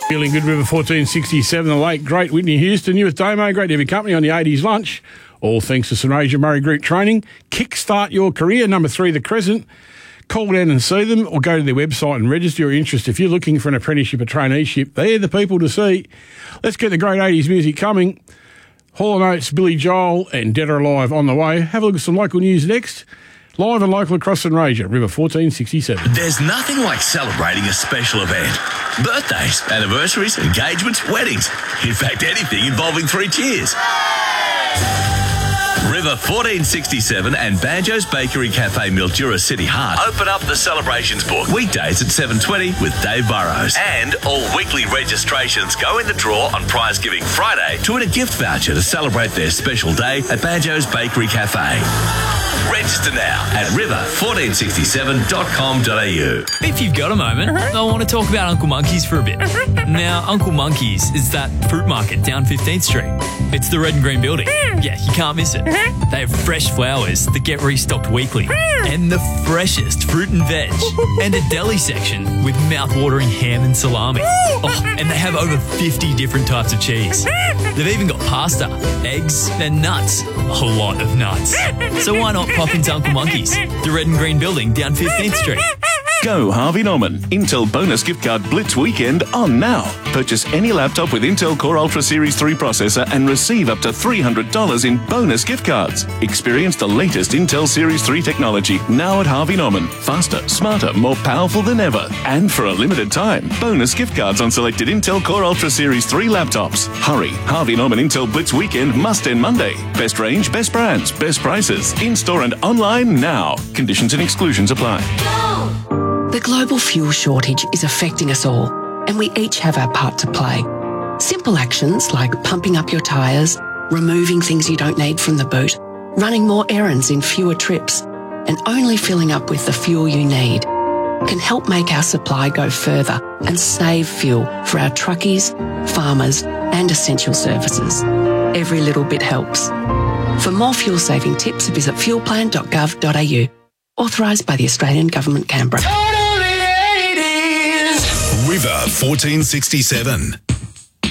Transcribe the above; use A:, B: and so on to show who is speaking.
A: Feeling good, River 1467, the late, great Whitney Houston. You with Damo, great to have your company on the 80s lunch. All thanks to St Asia Murray Group Training. Kickstart your career, number 3, The Crescent. Call down and see them or go to their website and register your interest. If you're looking for an apprenticeship or traineeship, they're the people to see. Let's get the great 80s music coming. Hall & Oates, Billy Joel and Dead or Alive on the way. Have a look at some local news next. Live and local across St Asia, River 1467.
B: There's nothing like celebrating a special event. Birthdays, anniversaries, engagements, weddings. In fact, anything involving 3 cheers. River 1467 and Banjo's Bakery Cafe Mildura City Heart open up the celebrations book weekdays at 7:20 with Dave Burrows. And all weekly registrations go in the draw on Prize Giving Friday to win a gift voucher to celebrate their special day at Banjo's Bakery Cafe. Register now at river1467.com.au.
C: If you've got a moment, I want to talk about Uncle Monkey's for a bit. Now, Uncle Monkey's is that fruit market down 15th Street. It's the red and green building. Yeah, you can't miss it. They have fresh flowers that get restocked weekly and the freshest fruit and veg and a deli section with mouth-watering ham and salami. Oh, and they have over 50 different types of cheese. They've even got pasta, eggs and nuts. A lot of nuts. So why not pop into Uncle Monkey's, the red and green building down 15th Street?
D: Go Harvey Norman. Intel bonus gift card Blitz weekend on now. Purchase any laptop with Intel Core Ultra Series 3 processor and receive up to $300 in bonus gift cards. Experience the latest Intel Series 3 technology now at Harvey Norman. Faster, smarter, more powerful than ever. And for a limited time, bonus gift cards on selected Intel Core Ultra Series 3 laptops. Hurry. Harvey Norman Intel Blitz weekend must end Monday. Best range, best brands, best prices. In-store and online now. Conditions and exclusions apply.
E: The global fuel shortage is affecting us all, and we each have our part to play. Simple actions like pumping up your tyres, removing things you don't need from the boot, running more errands in fewer trips, and only filling up with the fuel you need can help make our supply go further and save fuel for our truckies, farmers, and essential services. Every little bit helps. For more fuel-saving tips, visit fuelplan.gov.au. Authorised by the Australian Government, Canberra.
F: River 1467.